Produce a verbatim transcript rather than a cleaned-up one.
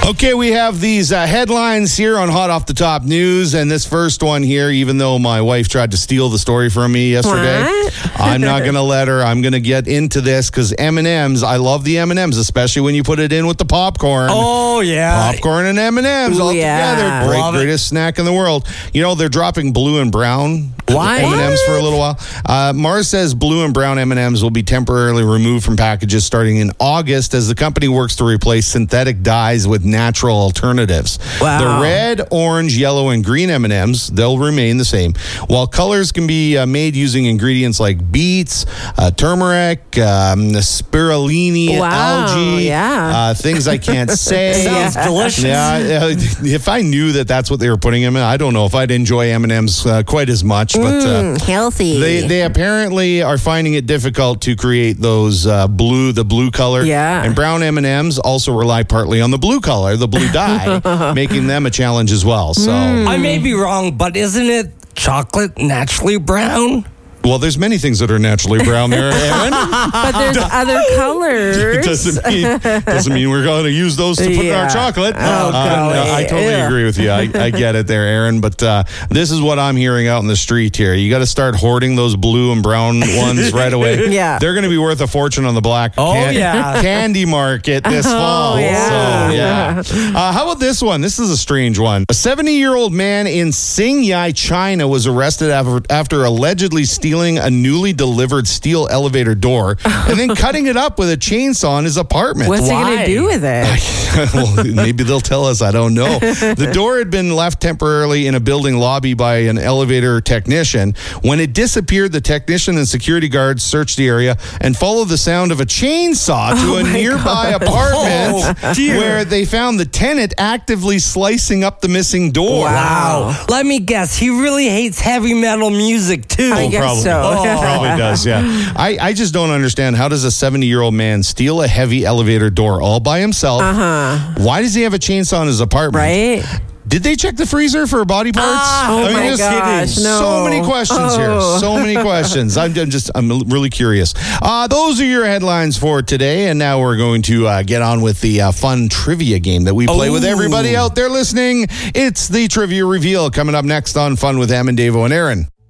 Okay, we have these uh, headlines here on Hot Off the Top News, and this first one here, even though my wife tried to steal the story from me yesterday, What? I'm not going to let her. I'm going to get into this because M and M's, I love the M and M's, especially when you put it in with the popcorn. Oh, yeah. Popcorn and M and M's Ooh, all yeah. together. Great, Love it. greatest snack in the world. You know, they're dropping blue and brown Why? M and M's for a little while. Uh, Mars says blue and brown M and M's will be temporarily removed from packages starting in August as the company works to replace synthetic dyes with natural alternatives. Wow. The red, orange, yellow, and green M and M's, they'll remain the same, while colors can be uh, made using ingredients like beets, uh, turmeric, um, spirulina, Wow, algae, yeah. uh, things I can't say. Sounds delicious. Yeah, uh, if I knew that that's what they were putting them in, I don't know if I'd enjoy M and M's uh, quite as much. But uh, Mm, healthy. they they apparently are finding it difficult to create those uh, blue, the blue color. Yeah. And brown M and M's also rely partly on the blue color, the blue dye, making them a challenge as well. So, I may be wrong, but isn't it chocolate naturally brown? well, there's many things that are naturally brown there, Aaron. but there's other colors. doesn't mean doesn't mean we're going to use those to put in Yeah. our chocolate. Oh, Uh, golly. no, I totally Ew. agree with you. I, I get it there, Aaron. But uh, this is what I'm hearing out in the street here. You got to start hoarding those blue and brown ones right away. Yeah. They're going to be worth a fortune on the black Oh, yeah. candy market this fall. yeah. So, yeah. Uh, how about this one? This is a strange one. A seventy-year-old man in Xingyai, China was arrested after, after allegedly stealing a newly delivered steel elevator door and then cutting it up with a chainsaw in his apartment. What's he going Why? to do with it? Well, maybe they'll tell us. I don't know. The door had been left temporarily in a building lobby by an elevator technician. When it disappeared, the technician and security guards searched the area and followed the sound of a chainsaw to Oh a my nearby God. apartment Oh, dear. where they found the tenant actively slicing up the missing door. Wow. Let me guess. He really hates heavy metal music, too. I guess Probably. so. Oh, probably does, yeah. I, I just don't understand. How does a seventy-year-old man steal a heavy elevator door all by himself? Uh-huh. Why does he have a chainsaw in his apartment? Right? Did they check the freezer for body parts? Ah, oh my just gosh, kidding. no. So many questions here. Oh. So many questions. I'm, I'm just, I'm really curious. Uh, those are your headlines for today. And now we're going to uh, get on with the uh, fun trivia game that we play with Ooh. everybody out there listening. It's the Trivia Reveal coming up next on Fun with Em and Davo and Aaron.